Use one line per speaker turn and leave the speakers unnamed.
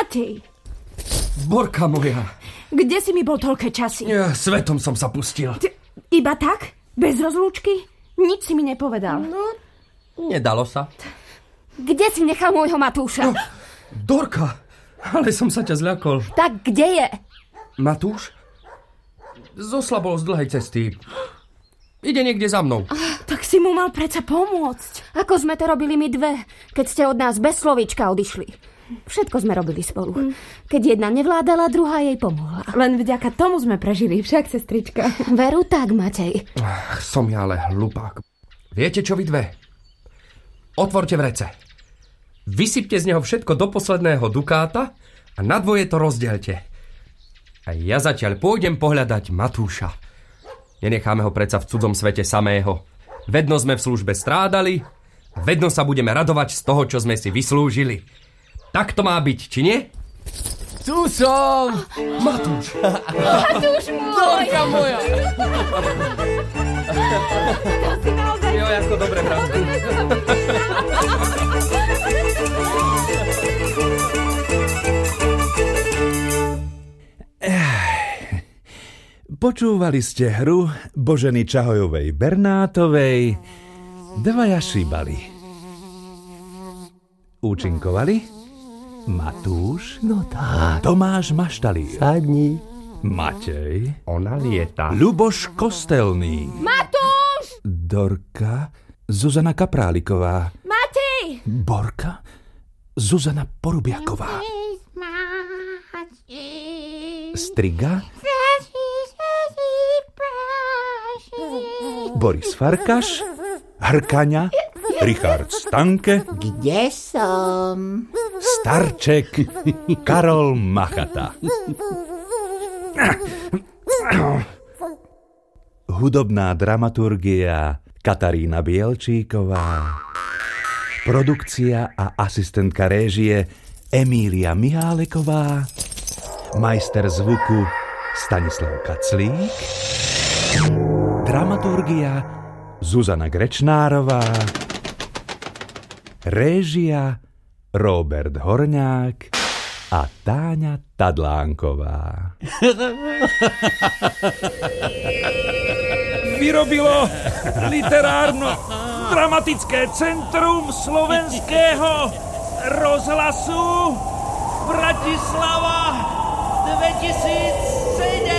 Matej!
Borka moja.
Kde si mi bol toľké časy?
Ja, svetom som sa pustil.
Iba tak? Bez rozlúčky? Nič si mi nepovedal.
No, nedalo sa.
Kde si nechal môjho Matúša?
No, Dorka, ale som sa ťa zľakol.
Tak kde je?
Matúš? Zoslabol z dlhej cesty. Ide niekde za mnou.
Tak si mu mal predsa pomôcť. Ako sme to robili my dve, keď ste od nás bez slovíčka odišli. Všetko sme robili spolu. Keď jedna nevládala, druhá jej pomohla.
Len vďaka tomu sme prežili, však, sestrička.
Veru tak, Matej.
Som ja ale hlupák. Viete čo vy dve? Otvorte vrece. Vysypte z neho všetko do posledného dukáta a na dvoje to rozdielte. A ja zatiaľ pôjdem pohľadať Matúša. Nenecháme ho predsa v cudzom svete samého. Vedno sme v službe strádali, vedno sa budeme radovať z toho, čo sme si vyslúžili. Tak to má byť, či nie?
Tu som!
Matúš!
Matúš môj!
Dorka moja!
To si naozaj...
Jo, ako dobre, bratku.
Počúvali ste hru Boženy Čahojovej Bernátovej Dvaja šíbali. Účinkovali Matúš,
No tak.
Tomáš Maštalír,
Sadni.
Matej,
Ona lieta.
Ľuboš Kostelný,
Matúš!
Dorka, Zuzana Kapráliková,
Matej!
Borka, Zuzana Porubiaková, Striga, Boris Farkaš, Hrkaňa, Richard Stanke,
Kde som?
Starček, Karol Machata. Hudobná dramaturgia Katarína Bielčíková. Produkcia a asistentka réžie Emília Miháleková. Majster zvuku Stanislav Kaclík. Dramaturgia Zuzana Grečnárová. Réžia Robert Horňák a Táňa Tadlánková.
Vyrobilo literárno-dramatické centrum slovenského rozhlasu Bratislava 2007.